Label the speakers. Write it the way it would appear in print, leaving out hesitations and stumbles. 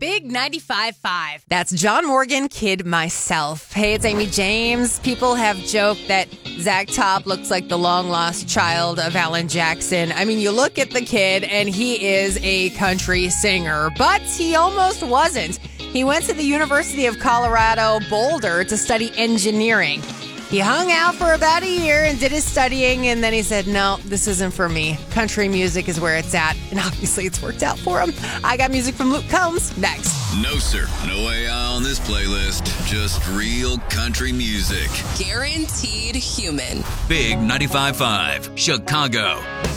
Speaker 1: Big 95.5.
Speaker 2: That's John Morgan, Kid Myself. Hey, it's Amy James. People have joked that Zach Top looks like the long-lost child of Alan Jackson. I mean, you look at the kid, and he is a country singer, but he almost wasn't. He went to the University of Colorado Boulder to study engineering. He hung out for about a year and did his studying, and then he said, no, this isn't for me. Country music is where it's at, and obviously it's worked out for him. I got music from Luke Combs next.
Speaker 3: No, sir. No AI on this playlist. Just real country music.
Speaker 4: Guaranteed human.
Speaker 3: Big 95.5, Chicago.